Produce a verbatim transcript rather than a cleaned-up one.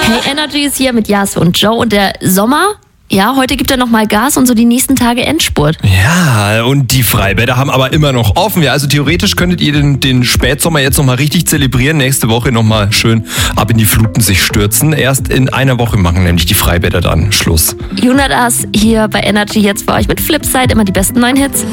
Hey, Energy ist hier mit Jas und Joe und der Sommer. Ja, heute gibt er nochmal Gas und so die nächsten Tage Endspurt. Ja, und die Freibäder haben aber immer noch offen. Ja, also theoretisch könntet ihr den, den Spätsommer jetzt nochmal richtig zelebrieren. Nächste Woche nochmal schön ab in die Fluten sich stürzen. Erst in einer Woche machen nämlich die Freibäder dann Schluss. Jonas hier bei Energy jetzt für euch mit Flipside, immer die besten neuen Hits.